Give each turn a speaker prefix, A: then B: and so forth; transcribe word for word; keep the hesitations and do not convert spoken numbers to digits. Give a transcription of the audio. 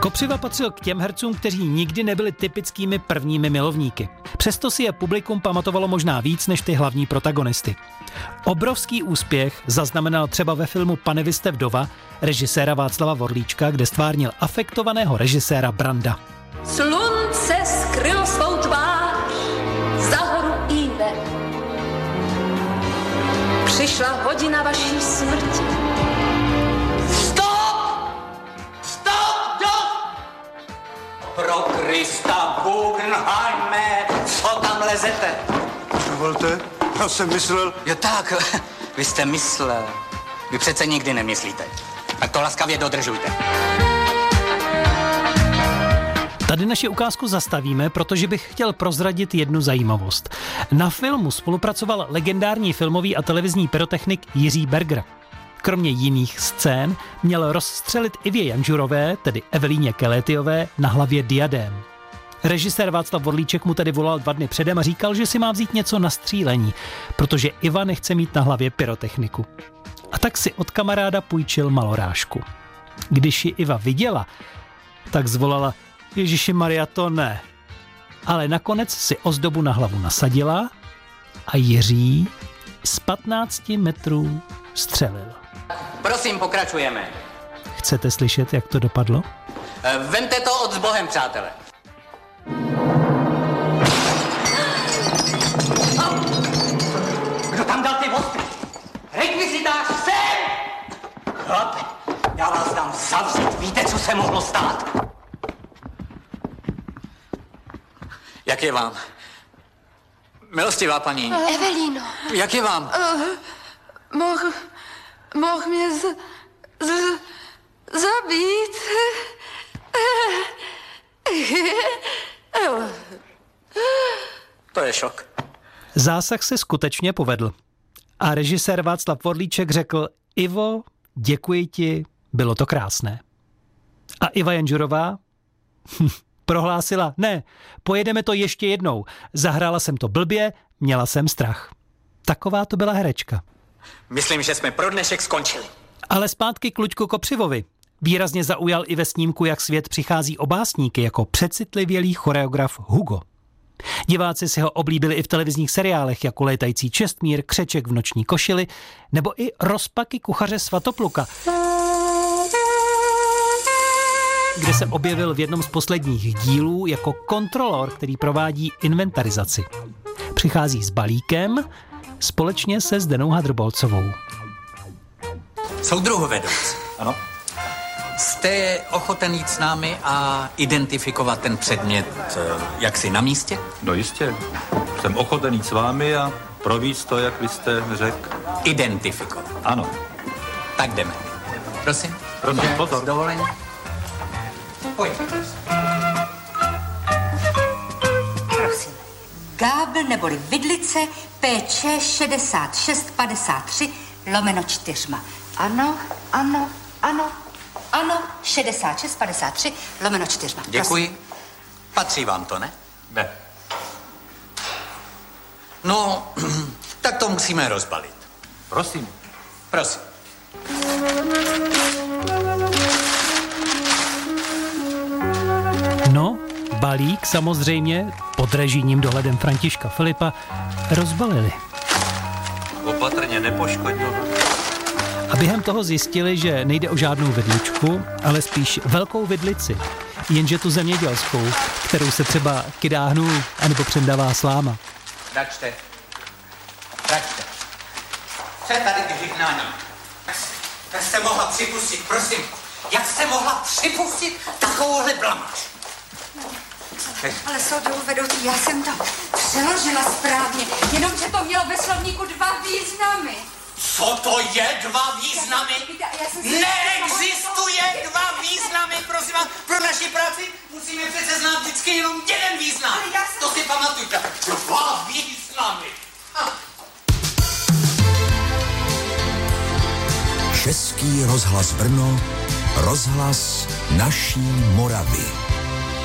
A: Kopřiva patřil k těm hercům, kteří nikdy nebyli typickými prvními milovníky. Přesto si je publikum pamatovalo možná víc než ty hlavní protagonisty. Obrovský úspěch zaznamenal třeba ve filmu Pane vy jste vdova režiséra Václava Vorlíčka, kde stvárnil afektovaného režiséra Branda.
B: Slunce skrylo svou tvář za horu Ive. Přišla hodina vaší smrti.
C: Pro Krista Guggenheime, co tam lezete?
D: Dovolte, já jsem myslel...
C: Jo tak, vy jste myslel. Vy přece nikdy nemyslíte. Tak to laskavě dodržujte.
A: Tady naši ukázku zastavíme, protože bych chtěl prozradit jednu zajímavost. Na filmu spolupracoval legendární filmový a televizní pyrotechnik Jiří Berger. Kromě jiných scén měl rozstřelit Ivě Janžurové, tedy Evelíně Kelétiové, na hlavě diadém. Režisér Václav Vorlíček mu tedy volal dva dny předem a říkal, že si má vzít něco na střílení, protože Iva nechce mít na hlavě pyrotechniku. A tak si od kamaráda půjčil malorážku. Když ji Iva viděla, tak zvolala: Ježiši Maria, to ne. Ale nakonec si ozdobu na hlavu nasadila a Jiří z patnácti metrů střelil.
C: Prosím, pokračujeme.
A: Chcete slyšet, jak to dopadlo?
C: Vemte to od s Bohem, přátelé. Kdo tam dal ty vosky? Rekvizitář, sem! Chlape, já vás dám zavřít. Víte, co se mohlo stát? Jak je vám? Milostivá paní.
E: Evelíno.
C: Jak je vám?
E: Uh, mohl, mohl mě z, z, zabít.
C: To je šok.
A: Zásah se skutečně povedl. A režisér Václav Vorlíček řekl: Ivo, děkuji ti, bylo to krásné. A Iva Janžurová prohlásila: ne, pojedeme to ještě jednou. Zahrála jsem to blbě, měla jsem strach. Taková to byla herečka.
C: Myslím, že jsme pro dnešek skončili.
A: Ale zpátky k Luďku Kopřivovi. Výrazně zaujal i ve snímku Jak svět přichází o básníky jako přecitlivělý choreograf Hugo. Diváci si ho oblíbili i v televizních seriálech jako Létající Čestmír, Křeček v noční košili nebo i Rozpaky kuchaře Svatopluka, kde se objevil v jednom z posledních dílů jako kontrolor, který provádí inventarizaci. Přichází s balíkem společně se Zdenou Hadrbolcovou.
C: Soudruhu vedoucí.
F: Ano.
C: Jste ochoten jít s námi a identifikovat ten předmět jaksi na místě?
F: No jistě. Jsem ochoten jít s vámi a províct to, jak vy jste řekl.
C: Identifikovat.
F: Ano.
C: Tak jdeme. Prosím.
F: Prosím, pozor.
C: Dovolení. Pojďme.
G: Prosím. Gábl neboli vidlice P Č šedesát šest padesát tři lomeno čtyřma. Ano, ano, ano, ano, šedesát šest padesát tři lomeno čtyřma.
C: Děkuji. Prosím. Patří vám to, ne?
F: Ne.
C: No, tak to musíme rozbalit.
F: Prosím.
C: Prosím.
A: No, balík samozřejmě pod režijním dohledem Františka Filipa rozbalili.
F: Opatrně, nepoškodil.
A: A během toho zjistili, že nejde o žádnou vidličku, ale spíš velkou vidlici, jenže tu zemědělskou, kterou se třeba kydá hnůl anebo přendává sláma.
C: Račte. Račte. Co je tady k vyhnání? Jak jste mohla připustit, prosím, jak jste mohla připustit takovouhle blamáž?
G: Ale soudruhu vedoucí, já jsem to přeložila správně, jenomže to mělo ve slovníku dva významy.
C: Co to je dva významy? Neexistuje dva významy, prosím vás. Pro naši práci musíme přece znát vždycky jenom jeden význam. To si pamatujte. Dva významy. Ah.
H: Český rozhlas Brno, rozhlas naší Moravy.